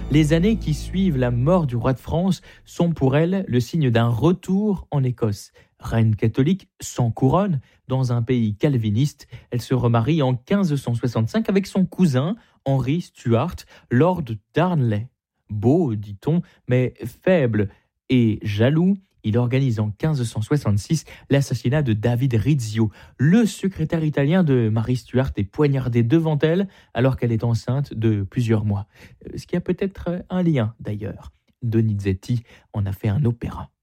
Les années qui suivent la mort du roi de France sont pour elle le signe d'un retour en Écosse. Reine catholique sans couronne, dans un pays calviniste, elle se remarie en 1565 avec son cousin Henry Stuart, lord Darnley. Beau, dit-on, mais faible et jaloux, il organise en 1566 l'assassinat de David Rizzio. Le secrétaire italien de Marie Stuart est poignardé devant elle alors qu'elle est enceinte de plusieurs mois. Ce qui a peut-être un lien d'ailleurs. Donizetti en a fait un opéra.